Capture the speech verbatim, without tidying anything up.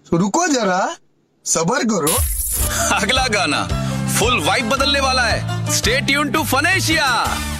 रुको जरा, सबर करो। अगला गाना फुल वाइब बदलने वाला है। Stay tune to fun Asia.